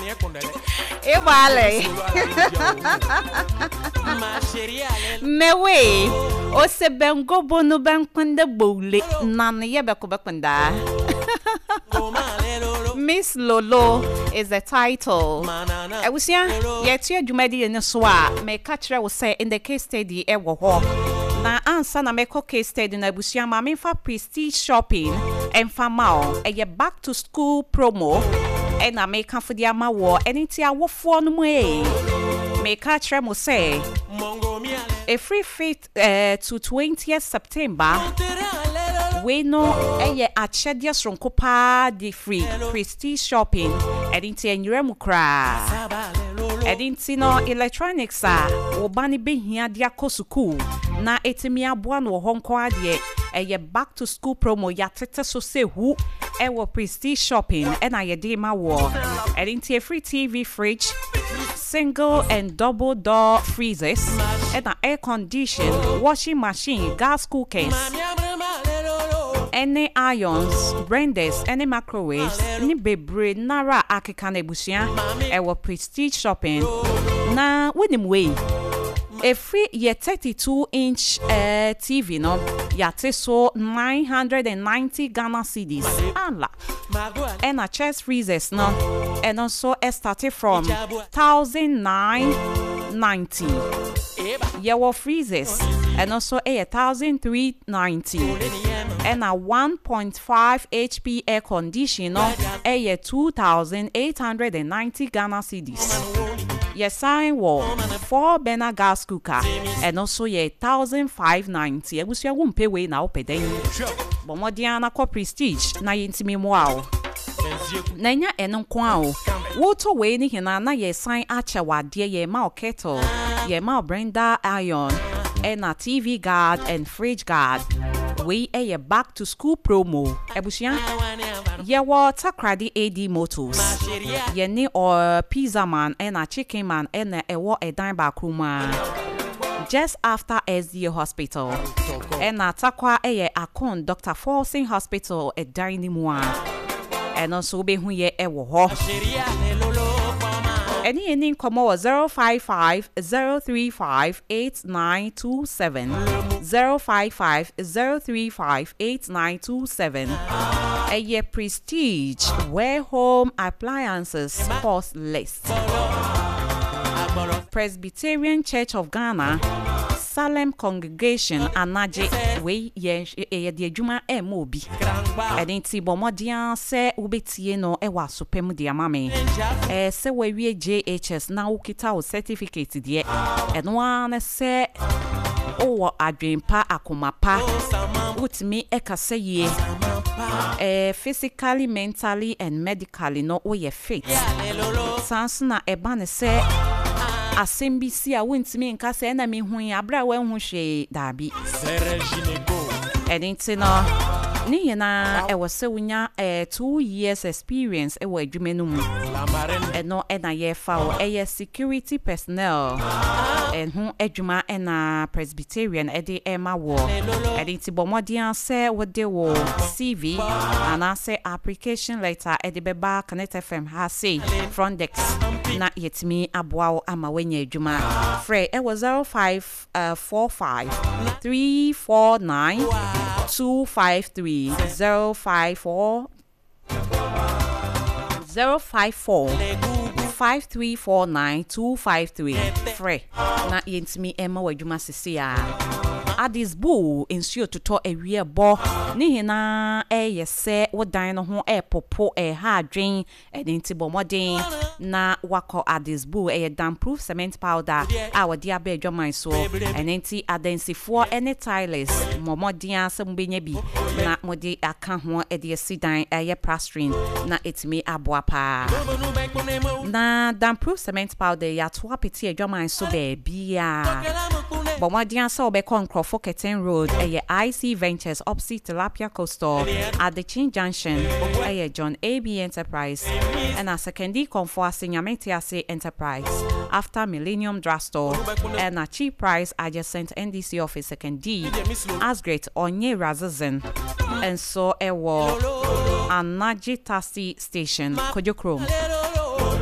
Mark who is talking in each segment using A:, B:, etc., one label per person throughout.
A: Vale. Mewe. O se bengo bono bankwenda bowle. Nana yebeko bakwenda. Miss Lolo is the title. Ewusia, yetia jumadi yeneswa. Me kachre will say in the case study ewo ho. Na ansa na meko case study na ewusia ma me fa prestige shopping and fa mao. Eye back to school promo. E na me kan fodi ama wo eniti awofo no mu e. Me kachre mo say a free fit to 20th September. We know eye achedia sronko pa di free prestige shopping edinti enyure mu kra edinti no electronics obani behia dia kosuku na etimi aboa no honko ade eye back to school promo ya tete so se hu ewo prestige shopping na ye de ma wo edinti a free TV fridge, single and double door freezers and an air condition washing machine, gas cookers, any irons, blenders, any microwaves, any bebre nara akekane busia ewo prestige shopping na winim way a free ye 32-inch TV no yate so 990 Ghana cedis ala and a chest freezers no and also started from 1,990 yewo freezers and also 1,390 and a 1.5 HP air conditioner a 2,890 Ghana cedis. Yes, sign wall 4 burner gas cooker and also 1,590. I wish you won't pay way now, pay but more Diana co prestige na yintimi wow. Nanya enon kwao. Water way ni hina ye sign achewa dear ye mao kettle, ye mao blender iron, and a TV guard and fridge guard. We a back to school promo. Ebushia ye water crady AD motors. Ye ni or pizza man and a chicken man and a war a dime back room. Just after SDA Hospital. And a takwa a akon Dr. Forcing Hospital at dining one. And also be who ye ewo ho. Any komo 055 035 8927 055 035 8927. A year prestige where home appliances cost less. Presbyterian Church of Ghana Salem Congregation anaje we ye de adwuma emobi edenti bomodia se ubetie no ewa sopem de amame se we wie JHS na ukita o certificate de eno an se o adwempa akomapa utimi ekase ye physically, mentally and medically no o ye fit sans na ebane se asembisi a wontimi nka se na me hu abra wa hu hwe dabi edinti no ni na e wo se wunya 2 years experience e wo adwumenu mu no e na ye fa o e security personnel en hu adwuma e na Presbyterian e de e ma wo edinti bomodian se wo de wo CV ana se application letter e de beba Connect FM ha say front desk na yetimi aboa ama wenya adwuma free e was 0545 349 253 054 5349 free na yetimi ema wadwuma sisia Addis Boo ensure to to ewie bo ni hina yese wodan no ho popo ha adwen edinti bomoden na wako Addis Boo damproof cement powder a wodi aba adwaman so enenti adensifo ene tiles momoden asem benya bi na modi aka ho de sidan plastering na etimi aboa pa na damproof cement powder ya to apeti adwaman so be bia bomodian so be for Ketten Road, IC Ventures, opposite Tilapia Coastal, at the Chin Junction, John AB Enterprise, and a secondary comfort senior Metiase Enterprise, after Millennium Drugstore, and a cheap price adjacent NDC office second D, as great Onye Razazan, and so a war, and Naji Tassi Station, Kojokrom.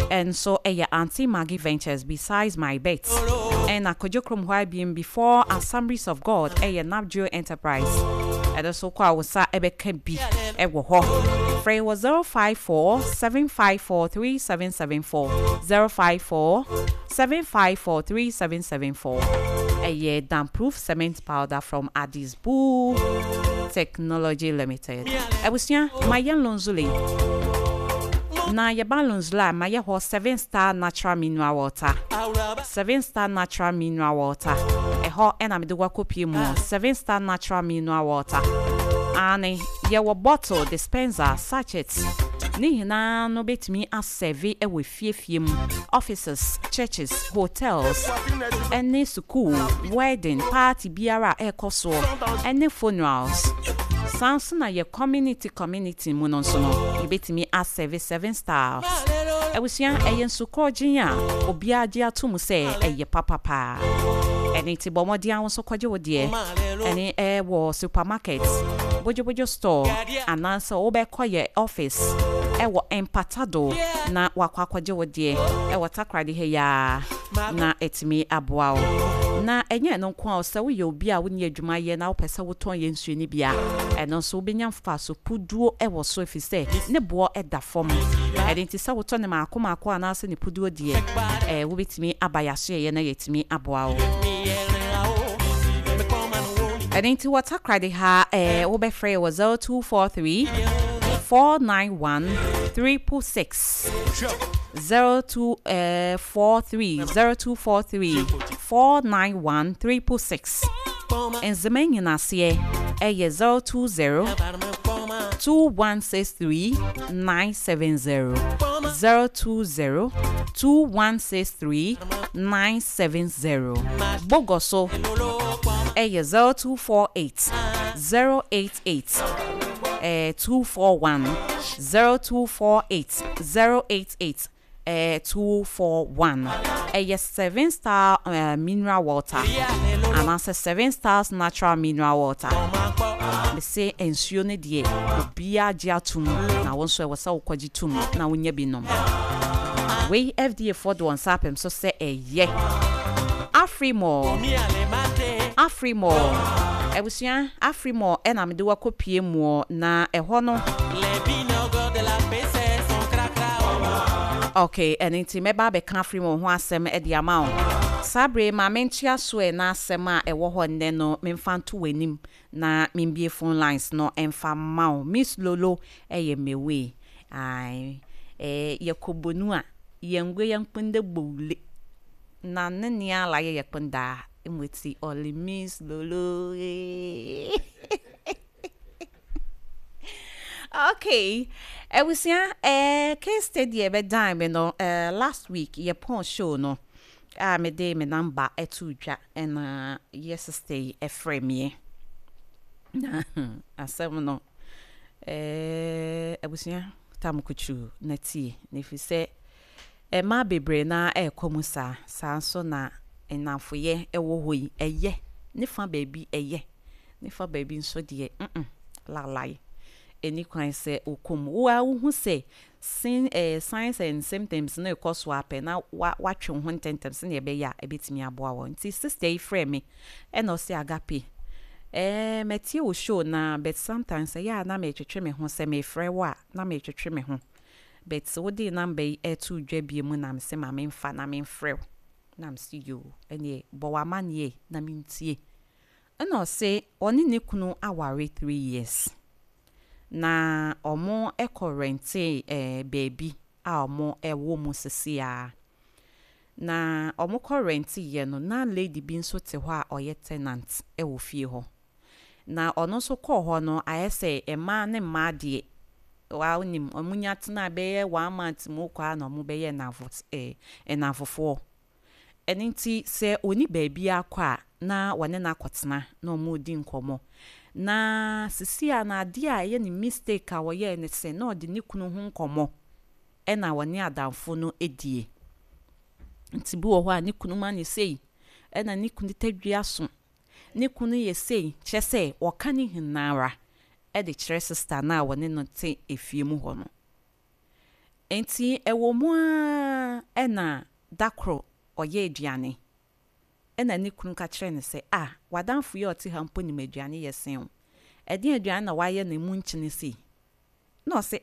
A: And so your Auntie Maggie Ventures besides my bets. And Akojokrom Wibim before Assemblies of God your Nabjo Enterprise. And also call was Ebeke B. Ewo. Frey was 054 754 3774 054 754 3774. A damp-proof cement powder from Addis Boo Technology Limited. I was here, my young Lonzuli. Na your balance la my 7-star natural mineral water. 7-star natural mineral water. A hot and I'm the wakopi more 7-star natural mineral water. Ane your bottle dispenser sachets. Ni na no bet me as serve e with fiem offices, churches, hotels, any school, wedding, party, biara ekoso, any funerals. Sanso na your community munonsono. You bet me as serve 7 stars. I was young a yen suko jinya, obia dia tumu say a ye papa. Any tibomodia was so kojo dear. Any air war supermarkets, bojo store, and answer obe koye office. Ewo empatado na wakwakwajo dear. Ewo takradi heya na etimi abwao. Na enye no kwa osa wo ye obi a wo ne adwuma ye na wo pese wo ton ye nsuo ni bia eno so obenya mfa so puduo ewo so efise ne bo eda fom edenti sa wo ton ne maako anase ne puduo die wo betimi abayaso ye na yetimi aboa edenti water credit ha wo be free was 0243 491 366 0243 491 366 and Zemeng in Asie 020 2163 970 020 2163 970 Bogoso 0248 088 241 0248 088 241 7-star mineral water and answer 7 stars natural mineral water. They say ensuo ne die obia giatum na won so e wasa ukwagitum na wonya binom. We FDA for the one sapem so say ye Afrimo ebusia Afrimo e na me de wakopie mu na eho no okay, and inti meba be kan free mo ho asem e dia ma o. Sabre ma mentia so e na asem a e wo ho nne no memfanto wanim na membie phone lines no emfa ma o. Miss Lolo e ye mewe. Ai yakobonu a yengwe yankpende gbole. Na nne ya la ye yakpenda emweti only Miss Lolo. Okay, I was here case study be dime no last week ye pon show no me day me number etudwa and yes stay a frame ye asem no I was here tamukuchu na tie na fi se ma bebre na ekomusa sanso na enafo ye ewo hoyi eye ne fa baby eye ne fa baby nso de lalai any kwan say okum wa hu say signs and symptoms no cause wape na watwe ho ntentem se ne be ya ebetimi aboa wo nti sister frame me e no say agape metie wo show na but sometimes ya na me twetwe me ho say me frɛ wa na me twetwe me ho but so di number e to dwa bie mu na me se ma me mfa na me mfrɛ na me see you ene bo wa manie na me ntie e no say oni ne kunu aware 3 years na omo ekorente baby a omo ewo mu sesia na omo korente ye no na lady bi nso te ho a oye tenant ewo fie ho na ono so ko ho no ayese ema ne ma de wa onim omunya tena be 1 month mu kwa na omo be ye na enafofo eninti se oni baby akwa na wane na akotena na omo di nkomo na sisia na ade a ye ni mistake a wo ye ne se na odi nikunu hu nkomo e na woni adamfo no edie nti bi wo ho a nikunu ma ne sei e na nikunu tadua so nikunu ye sei chese wo ka ni hinara e de kire sister na woni no te efie mu ho no enti ewo mu a ena dakro oye aduane ena ni kunu ka kire ne se wadanfo ye oti ha mpo ni aduane yesen o edi aduane na waye na mu nchine si no se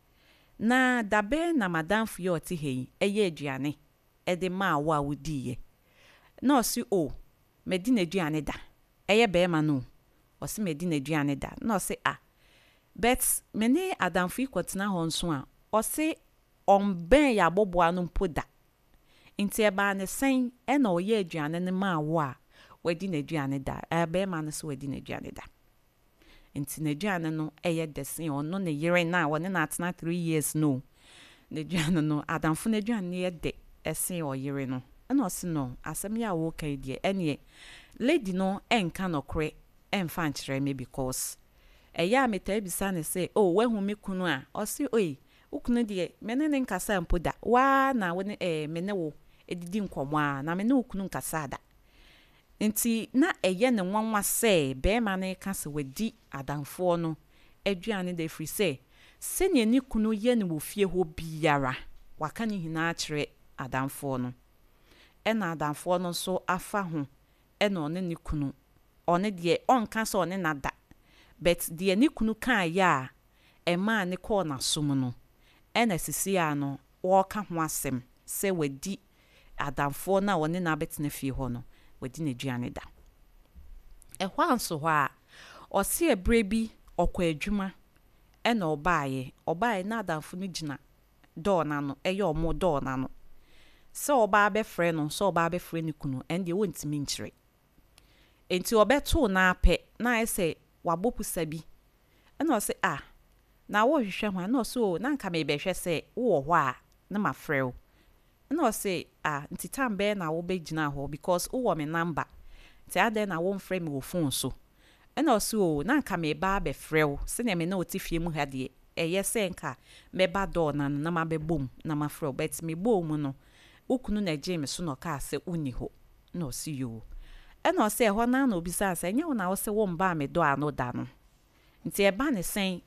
A: na dabe na madamfo ye oti he eye aduane edi ma wa wodi ye no si medi na aduane da eye be ma no o si medi na aduane da no se bet meni adamfo ikotena ho nso a o se ben ya bobo anu mpo da nti eba ne sen na oye aduane ne ma wa wadi na aduane da be ma no so wadi na aduane da nti na aduane no eye desen ono ne yere na woni na atena 3 years no na aduane no adamfo na aduane ye de esen o yere no na o se no asem ya wo kai die ene lady no enka no kre emfa nkyere me because eya meta bisa ne say wehu me kunu a o se ukunu de mene ne nkasa mpoda wa na woni mene wo edidi nkomo a na mene ukunu nkasa da nti na eye ne nwanwa say be ma ne kasa wadi adamfo no aduane da free say sene ni kunu ye ne wo fie ho biara waka ni hina akire adamfo no na adamfo no so afa ho na one ni kunu one de onka so one na da but de ni kunu kan ya ma ne ko na som no na sisi ya no wo ka ho asem se wadi adamfo na one na betena fie ho no wadi na aduane da hwanso ho a o se ebre bi okwa adwuma na obaye na adamfo no gina door na no omo door na no se oba be frɛ no se oba be frɛ ni kunu de wontimi nkyere enti obeto na apɛ na ese wabopu sabi na o se na wo hwehwɛ ho na o so na nka me be hwɛ se wo ho a na ma frɛ o na o se nti tambe na wo be gina ho because wo me number ti ade na wo mfrɛ me wo phone so na o so na nka me ba be frɛ o se na me na otifie mu ha de eye se nka me ba door na ma be bom na ma frɛ o bet me bom no ukunu na James so no ka se uni ho na o si yo na o se ho na obisa se nya na o se wo mba me do ano da no nti e ba ne sen